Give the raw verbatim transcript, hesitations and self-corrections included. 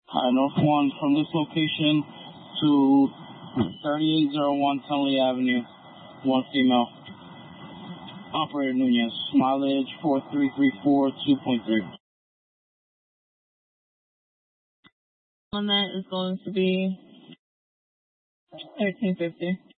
Hi, North one, from this location to thirty-eight oh one Tunley Avenue, one female. Operator Nunez, mileage four three three four two point three. On that is going to be thirteen fifty.